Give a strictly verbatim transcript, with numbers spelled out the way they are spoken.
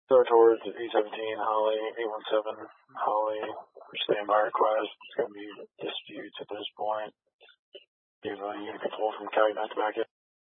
Go towards E seventeen, Holly, eight one seven, Holly, stand by request. It's going to be disputes at this point. Give a unit control from Cali back to back in.